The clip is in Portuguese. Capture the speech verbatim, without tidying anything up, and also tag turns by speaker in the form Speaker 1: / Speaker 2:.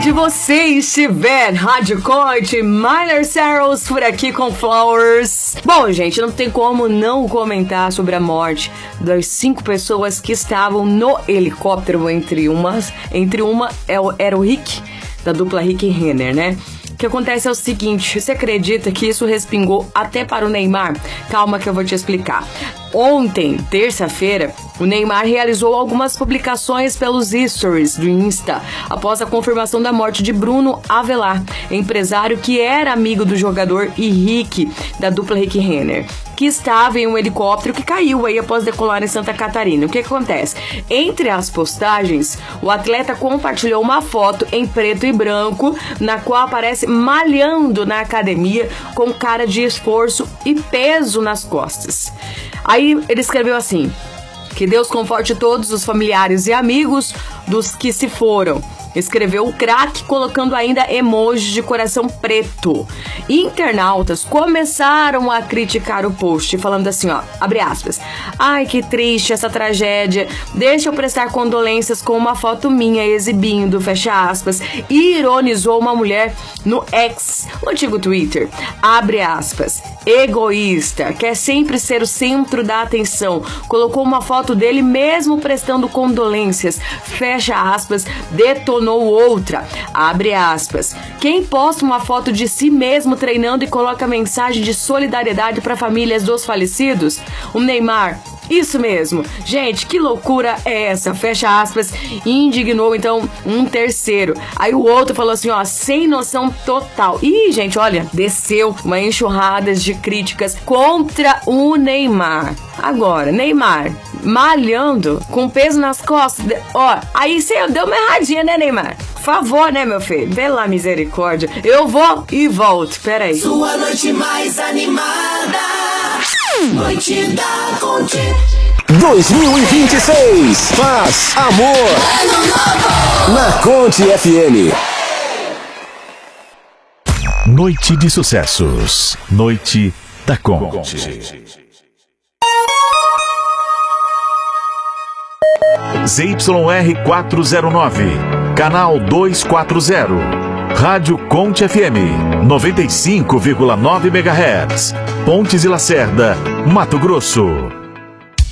Speaker 1: onde você estiver, Rádio Conte, Minor Saros por aqui com Flowers. Bom, gente, não tem como não comentar sobre a morte das cinco pessoas que estavam no helicóptero, entre umas, entre uma era o Rick, da dupla Rick e Renner, né? O que acontece é o seguinte, você acredita que isso respingou até para o Neymar? Calma que eu vou te explicar. Ontem, terça-feira, o Neymar realizou algumas publicações pelos stories do Insta após a confirmação da morte de Bruno Avelar, empresário que era amigo do jogador e Rick, da dupla Rick e Renner, que estava em um helicóptero que caiu aí após decolar em Santa Catarina. O que acontece? Entre as postagens, o atleta compartilhou uma foto em preto e branco, na qual aparece malhando na academia com cara de esforço e peso nas costas. Aí ele escreveu assim: que Deus conforte todos os familiares e amigos dos que se foram. Escreveu o craque colocando ainda emoji de coração preto. Internautas começaram a criticar o post, falando assim, ó, abre aspas, ai que triste essa tragédia, deixa eu prestar condolências com uma foto minha exibindo, fecha aspas, e ironizou uma mulher no X, o antigo Twitter, abre aspas, egoísta, quer sempre ser o centro da atenção, colocou uma foto dele mesmo prestando condolências, fecha aspas, detonou outra, abre aspas, quem posta uma foto de si mesmo treinando e coloca mensagem de solidariedade para famílias dos falecidos? O Neymar, isso mesmo, gente, que loucura é essa, fecha aspas, indignou então um terceiro, aí o outro falou assim, ó, sem noção total, ih gente, olha, desceu uma enxurrada de críticas contra o Neymar. Agora, Neymar malhando com peso nas costas, ó, aí você deu uma erradinha, né, Neymar? Por favor, né, meu filho? Pela misericórdia, eu vou e volto, peraí.
Speaker 2: Sua noite mais animada, Noite da Conte.
Speaker 3: dois mil e vinte e seis, paz, amor,
Speaker 2: Ano novo
Speaker 3: na Conte F M.
Speaker 4: Noite de sucessos, Noite da Conte. Z Y R quatrocentos e nove, canal duzentos e quarenta, Rádio Conte F M, noventa e cinco vírgula nove megahertz, Pontes e Lacerda, Mato Grosso.